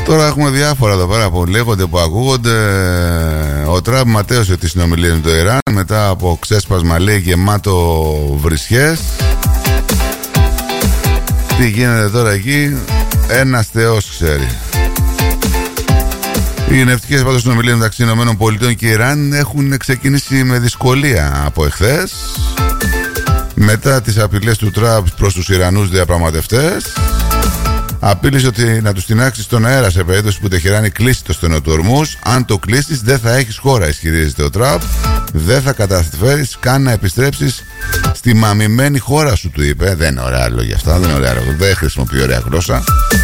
Τώρα έχουμε διάφορα εδώ πέρα που λέγονται, που ακούγονται. Ο Τραμπ ματέωσε τις συνομιλίες με το Ιράν μετά από ξέσπασμα, λέει, γεμάτο βρισιές. Τι γίνεται τώρα εκεί, ένας Θεός ξέρει. Οι ειρηνευτικές πάντως συνομιλίες μεταξύ ΗΠΑ και Ιράν έχουν ξεκινήσει με δυσκολία από εχθές, μετά τις απειλές του Τραμπ προς τους Ιρανούς διαπραγματευτές. Απείλησε ότι να τους τεινάξει στον αέρα σε περίπτωση που Τεχεράνη κλείσει το στενό του Ορμούζ. Αν το κλείσεις δεν θα έχεις χώρα, ισχυρίζεται ο Τραμπ. Δεν θα καταφέρεις καν να επιστρέψεις στη μαμημένη χώρα σου, του είπε. Δεν είναι ωραία λόγια αυτά, δεν είναι ωραία λόγια. Δεν χρησιμοποιεί ωραία γλώσσα.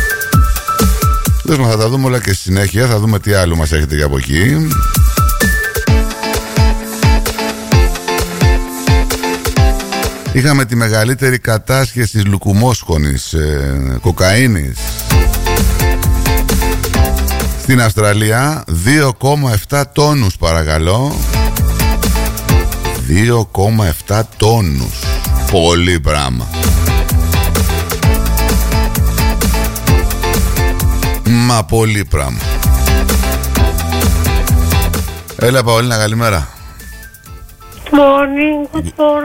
Θα τα δούμε όλα και στη συνέχεια. Θα δούμε τι άλλο μας έχετε για από εκεί. Είχαμε τη μεγαλύτερη κατάσχεση λουκουμόσχονης, κοκαίνης στην Αυστραλία. 2,7 τόνους παρακαλώ. 2,7 τόνους. Πολύ πράγμα. Μα πολύ πράγμα. Έλα Παολίνα, καλημέρα. Good morning.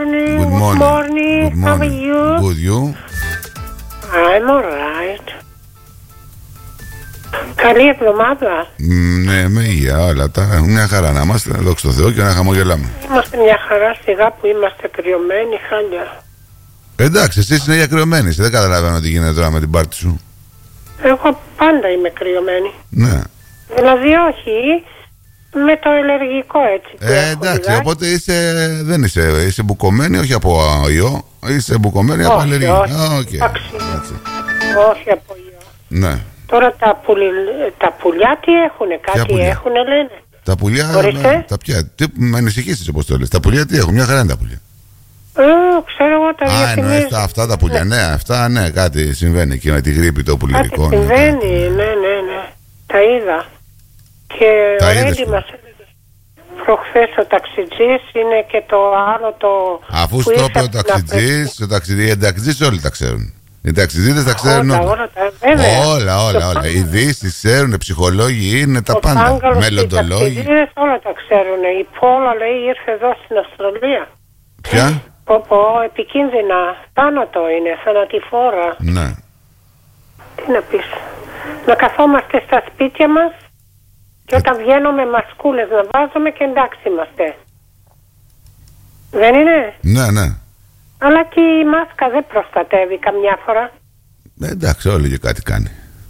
How are you? Good, you? I'm alright. Καλή εβδομάδα. Ναι, με υγεία, όλα τα. Μια χαρά να είμαστε, δόξα τω Θεώ, και να χαμογελάμε. Είμαστε μια χαρά, σιγά που είμαστε κρυωμένοι, χάλια. Εντάξει, εσύ είσαι κρυωμένη. Δεν καταλαβαίνω τι γίνεται τώρα με την πάρτι σου. Εγώ πάντα είμαι κρυωμένη. Ναι. Δηλαδή όχι, με το αλλεργικό έτσι. Εντάξει, οπότε δεν είσαι μπουκωμένη, όχι από ιό, είσαι μπουκωμένη από αλλεργία. Όχι από ιό. Ναι. Τώρα τα πουλιά τι έχουνε, κάτι έχουνε λένε. Τα πουλιά, τα πια, με ανησυχήσεις όπως το λες. Τα πουλιά τι έχουν, μια χαρά είναι τα πουλιά. Ξέρω εγώ τα διαφημίζω. Αυτά τα πουλιά, ναι, αυτά ναι, κάτι συμβαίνει και με τη γρίπη το πουλιρικό. Κάτι συμβαίνει, ναι. Τα είδα. Και ο Ρέντι μας έλεγε προχθές ο ταξιτζής είναι και το άλλο το... Αφού στο είπε ο ταξιτζής, οι ταξιτζείς όλοι τα ξέρουν. Οι ταξιτζίδες τα ξέρουν όλα. Οι ειδήσεις ξέρουν, ψυχολόγοι είναι τα πάντα. Μελλοντολόγοι. Οι ταξιτζίδες όλα τα ξέρουν. Η Πόλα λέει ήρθε εδώ στην Αυστραλία. Ποια? Επικίνδυνα. Θάνατο είναι, θανατηφόρα. Ναι. Τι να πεις. Να καθόμαστε στα σπίτια μας και όταν βγαίνουμε μασκούλες να βάζουμε και εντάξει είμαστε. Δεν είναι? Ναι. Αλλά και η μάσκα δεν προστατεύει καμιά φορά. Εντάξει, όλοι και κάτι κάνει.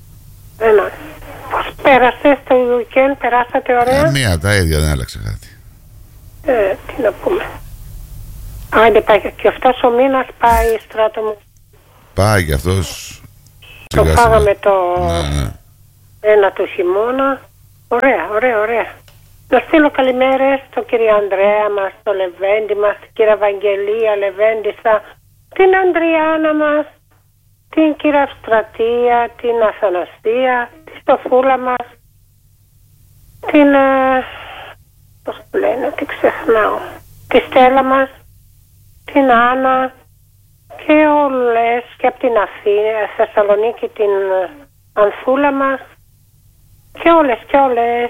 Πώς πέρασες το weekend, περάσατε ωραία? Μία, τα ίδια, δεν άλλαξε κάτι. Τι να πούμε. Άντε πάει και αυτός ο μήνας πάει στράτο μου. Πάει και αυτός. Το φάγαμε το ναι. Ένα του χειμώνα. Ωραία. Να στείλω καλημέρες στον κύριο Ανδρέα μας, στο Λεβέντη μας, την κυρία Βαγγελία Λεβέντισσα, την Ανδριάνα μας, την κυρία Στρατεία, την Αθανασία, τη Στοφούλα μας, την... πώς που λένε, τι ξεχνάω, τη Στέλλα μας, την Άννα και όλες, και από την Αθήνα, Θεσσαλονίκη την Ανθούλα μας και όλες.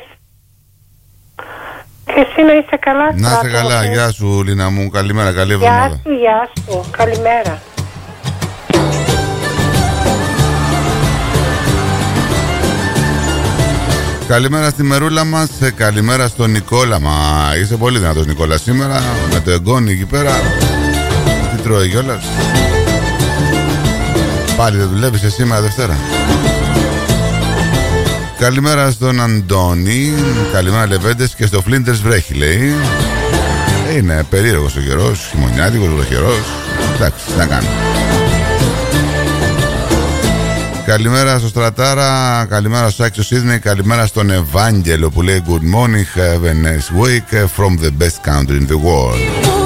Και εσύ να είσαι καλά. Να είσαι καλά, γεια σου Λίνα μου, καλημέρα, καλή εβδομάδα. Γεια σου, καλημέρα. Καλημέρα στη Μερούλα μας, καλημέρα στον Νικόλα. Μα είσαι πολύ δυνατός Νικόλα σήμερα, με το εγγόνι εκεί πέρα. Τι τρώει κιόλας. Πάλι δεν δουλεύεις εσύ σήμερα Δευτέρα? Καλημέρα στον Αντώνη. Καλημέρα Λεβέντες, και στο Φλίντερς βρέχει λέει. Είναι περίεργος ο καιρός, χειμωνιάτικος, βροχερός. Εντάξει, τι να κάνω. Καλημέρα στο Στρατάρα, καλημέρα στο Άξιο Σίδνεϊ, καλημέρα στον Ευάγγελο που λέει Good morning, have a nice week from the best country in the world.